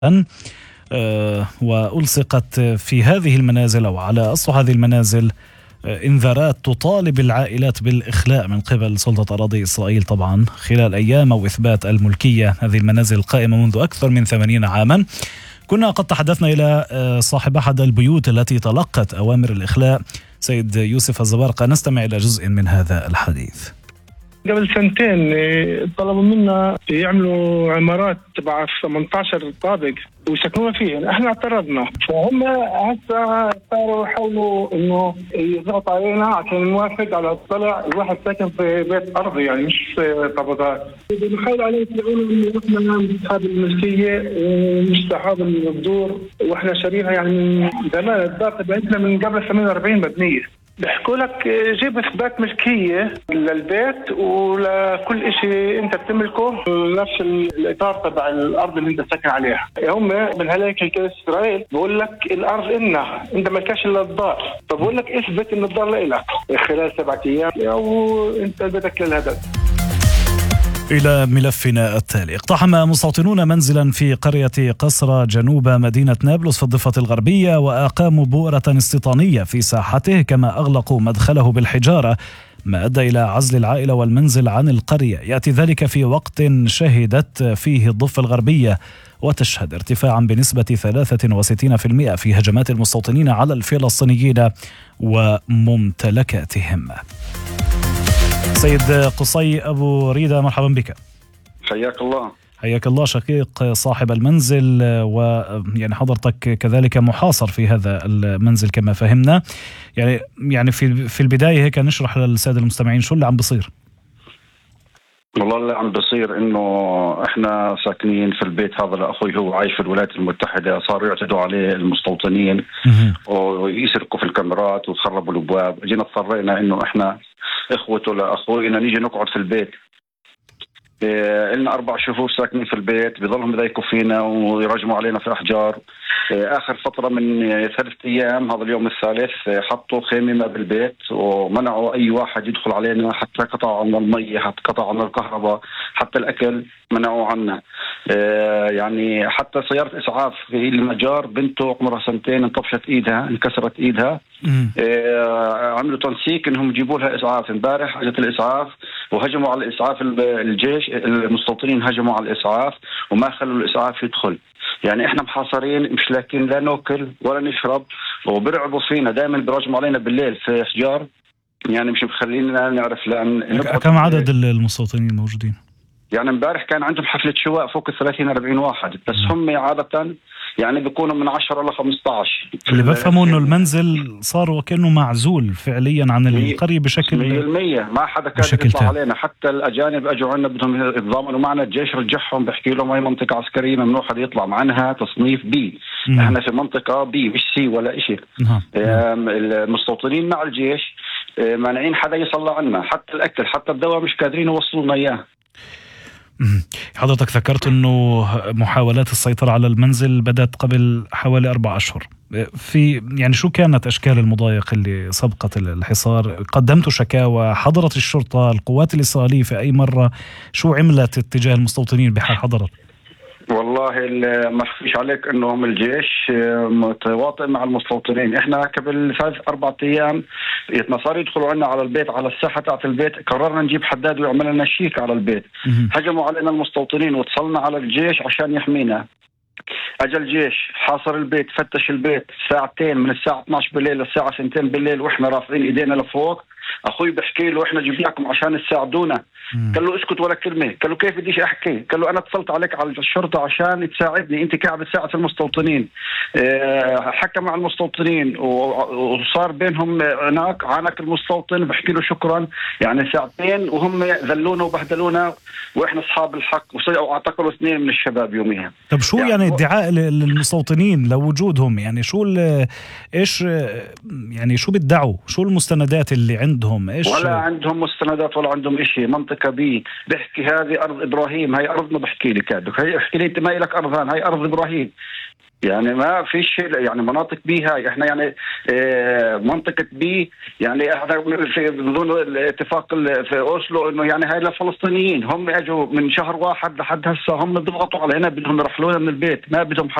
وألصقت في هذه المنازل أو على أسطح هذه المنازل إنذارات تطالب العائلات بالإخلاء من قبل سلطة أراضي إسرائيل طبعا خلال أيام أو إثبات الملكية. هذه المنازل القائمة منذ أكثر من 80 عاما. كنا قد تحدثنا إلى صاحب أحد البيوت التي تلقت أوامر الإخلاء، سيد يوسف الزبارقة. نستمع إلى جزء من هذا الحديث. قبل سنتين طلبوا منا يعملوا عمارات تبع 18 طابق ويسكنون فيه، احنا اعترضنا، فهم هسه صاروا يحاولوا انه يضغطوا علينا عشان نوافق على الطلع. الواحد ساكن في بيت ارضي يعني مش طابقات، بيحاولوا علينا يقولوا انه احنا اصحاب الملكيه ومش اصحاب الدور، واحنا شاريها يعني من زمان. الدار تبعتنا من قبل 48 مبنيه. بيحكوا لك جيب اثبات ملكيه للبيت ولكل شيء انت بتملكه، نفس الاطار تبع الارض اللي انت ساكن عليها. هم من هلاك الكنيسه اسرائيل بقول لك الارض إلنا، انت مالكش الا الدار، فبقول لك اثبت ان الدار لك خلال 7 ايام او انت بدك للهدف. إلى ملفنا التالي. اقتحم مستوطنون منزلا في قرية قصرة جنوب مدينة نابلس في الضفة الغربية، وأقاموا بؤرة استيطانية في ساحته، كما أغلقوا مدخله بالحجارة، ما أدى إلى عزل العائلة والمنزل عن القرية. يأتي ذلك في وقت شهدت فيه الضفة الغربية وتشهد ارتفاعا بنسبة 63% في هجمات المستوطنين على الفلسطينيين وممتلكاتهم. سيد قصي أبو ريدة، مرحبا بك. حياك الله. حياك الله شقيق صاحب المنزل، ويعني حضرتك كذلك محاصر في هذا المنزل كما فهمنا. يعني في البداية هيك نشرح للسادة المستمعين شو اللي عم بصير. والله اللي عم بصير انه احنا ساكنين في البيت هذا لاخوي، هو عايش في الولايات المتحدة، صاروا يعتدوا عليه المستوطنين ويسرقوا في الكاميرات وتخربوا الابواب. جينا اضطرينا انه احنا اخوته لاخوي ان نيجي نقعد في البيت. لنا 4 شهور ساكنين في البيت، بيضلهم يضايقوا فينا ويرجموا علينا في احجار. اخر فتره من 3 ايام، هذا اليوم الثالث، حطوا خيمه بالبيت ومنعوا اي واحد يدخل علينا، حتى قطعوا عنا الميه، حتى قطعوا عنا الكهرباء، حتى الاكل منعوا عنا. يعني حتى سياره اسعاف في المجار، بنته عمرها 2 سنين انطفشت ايدها، انكسرت ايدها. عملوا تنسيق انهم يجيبوا لها اسعاف. امبارح اجت الاسعاف وهجموا على الاسعاف. الجيش المستوطنين هجموا على الاسعاف وما خلوا الاسعاف يدخل. يعني احنا محاصرين، مش لاكين لا ناكل ولا نشرب، وبرعبوا فينا دائما، بيرجموا علينا بالليل في احجار، يعني مش مخلينا نعرف. كم عدد المستوطنين الموجودين؟ يعني امبارح كان عندهم حفلة شواء فوق 30-40 واحد، بس هم عادة يعني بيكونوا من 10 ل 15. اللي بفهموا انه المنزل صار وكأنه معزول فعليا عن القرية بشكل 100%. ما حدا كان يطلع علينا، حتى الأجانب أجوا عنا بدهم يتضامنوا معنا، الجيش رجعهم، بحكي لهم هاي منطقة عسكرية ممنوع حدا يطلع، معناها تصنيف بي. احنا في منطقة بي مش سي ولا إشي. المستوطنين مع الجيش مانعين حدا يصل عنا، حتى الأكل حتى الدواء مش قادرين يوصلونا إياه. حضرتك ذكرت أنه محاولات السيطرة على المنزل بدأت قبل حوالي 4 أشهر. يعني شو كانت أشكال المضايق اللي سبقت الحصار؟ قدمتوا شكاوى؟ حضرت الشرطة، القوات الإسرائيلية في أي مرة؟ شو عملت اتجاه المستوطنين بحال حضرت؟ والله ما اخفيش عليك انهم الجيش متواطئ مع المستوطنين. احنا قبل 3-4 ايام صار يدخلوا عنا على البيت، على الساحه تاعت البيت، قررنا نجيب حداد ويعمل لنا شيك على البيت. هجموا علينا المستوطنين واتصلنا على الجيش عشان يحمينا. اجى الجيش حاصر البيت، فتش البيت 2 ساعة، من الساعه 12 بالليل للساعه 2 بالليل واحنا رافعين ايدينا لفوق. اخوي بحكي له احنا جبناكم عشان تساعدونا. قال له اسكت ولا كلمه. قال له كيف بديش احكي؟ قال له انا اتصلت عليك على الشرطه عشان تساعدني، انت قاعد تساعد المستوطنين. حكى مع المستوطنين وصار بينهم هناك. عانك المستوطن، بحكي له شكرا، يعني 2 ساعة وهم ذلونا وبهدلونا واحنا اصحاب الحق، واعتقلوا 2 من الشباب يوميها. طب شو يعني ادعاء للمستوطنين لوجودهم؟ يعني شو ايش يعني شو بيدعوا؟ شو المستندات اللي عندهم؟ ايش؟ ولا عندهم مستندات ولا عندهم إشي. منطقة بي، بحكي هذه أرض إبراهيم، هاي أرضنا. بحكي لك هاي، احكي لي أنت ما إلك أرض، هاي أرض إبراهيم. يعني ما فيش يعني مناطق بي هاي احنا يعني منطقة بي يعني احنا في ضمن الاتفاق في اوسلو انه يعني هاي للفلسطينيين، هم اجوا من شهر 1 لحد هسه هم بيضغطوا علينا بدهم يرحلونا من البيت، ما بدهم